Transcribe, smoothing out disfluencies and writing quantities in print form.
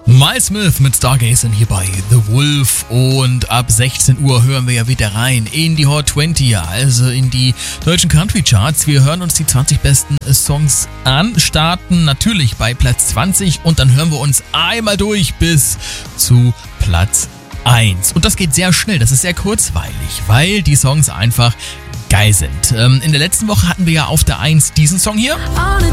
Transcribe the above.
Miles Smith mit Stargazing hier bei The Wolf und ab 16 Uhr hören wir ja wieder rein in die Hot 20, also in die deutschen Country Charts. Wir hören uns die 20 besten Songs an, starten natürlich bei Platz 20 und dann hören wir uns einmal durch bis zu Platz 1. Und das geht sehr schnell, das ist sehr kurzweilig, weil die Songs einfach geil sind. In der letzten Woche hatten wir ja auf der 1 diesen Song hier.